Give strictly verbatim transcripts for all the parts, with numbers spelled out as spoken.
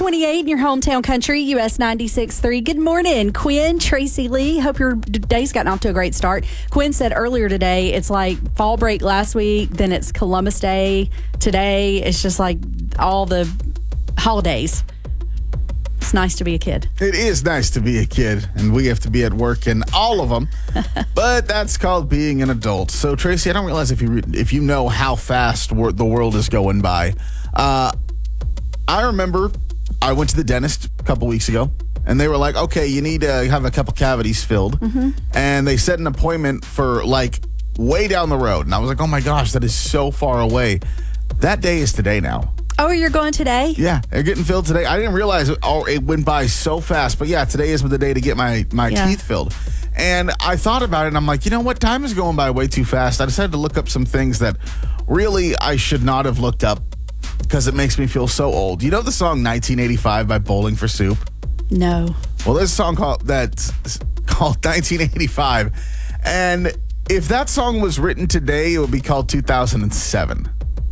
twenty-eight in your hometown country, U S ninety-six point three. Good morning, Quinn, Tracy Lee. Hope your day's gotten off to a great start. Quinn said earlier today, it's like fall break last week, then it's Columbus Day today. It's just like all the holidays. It's nice to be a kid. It is nice to be a kid, and we have to be at work in all of them. But that's called being an adult. So, Tracy, I don't realize if you re- if you know how fast wor- the world is going by. Uh, I remember I went to the dentist a couple weeks ago, and they were like, okay, you need to have a couple cavities filled. Mm-hmm. And they set an appointment for, like, way down the road. And I was like, oh, my gosh, that is so far away. That day is today now. Oh, you're going today? Yeah, they're getting filled today. I didn't realize it, oh, it went by so fast. But yeah, today is the day to get my, my Yeah. teeth filled. And I thought about it, and I'm like, you know what? Time is going by way too fast. I decided to look up some things that really I should not have looked up because it makes me feel so old. You know the song nineteen eighty-five by Bowling for Soup? No. Well, there's a song called that's called nineteen eighty-five. And if that song was written today, it would be called two thousand seven.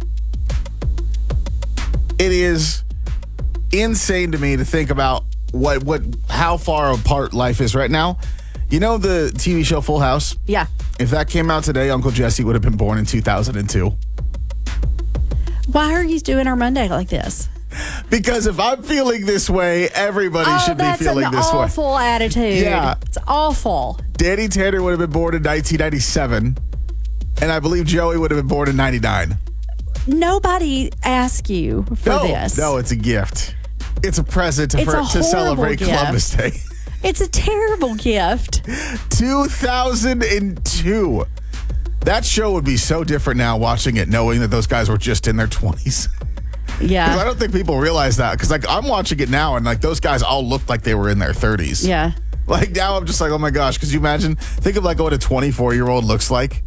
It is insane to me to think about what what how far apart life is right now. You know the T V show Full House? Yeah. If that came out today, Uncle Jesse would have been born in two thousand two. Why are you doing our Monday like this? Because if I'm feeling this way, everybody Oh, should be that's feeling an this way. awful attitude. Yeah. It's awful. Danny Tanner would have been born in nineteen ninety-seven, and I believe Joey would have been born in ninety-nine. Nobody asked you for no, this. No, it's a gift. It's a present to, It's for, a to horrible celebrate gift. Columbus Day. It's a terrible gift. two thousand two. That show would be so different now watching it, knowing that those guys were just in their twenties. Yeah. I don't think people realize that. Because like I'm watching it now, and like those guys all looked like they were in their thirties. Yeah. Like now I'm just like, oh my gosh. Could you imagine? Think of like what a twenty-four-year-old looks like.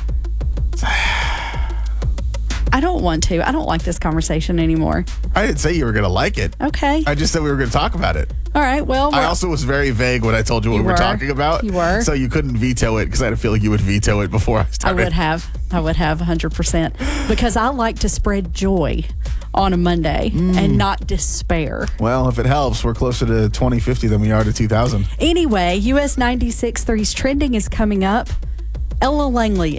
I don't want to. I don't like this conversation anymore. I didn't say you were going to like it. Okay. I just said we were going to talk about it. All right. Well, I we're- also was very vague when I told you what You we were were. talking about. You were. So you couldn't veto it because I had a feeling you would veto it before I I started. would have. I would have one hundred percent. Because I like to spread joy on a Monday Mm. and not despair. Well, if it helps, we're closer to twenty fifty than we are to two thousand. Anyway, U S ninety-six point three's trending is coming up. Ella Langley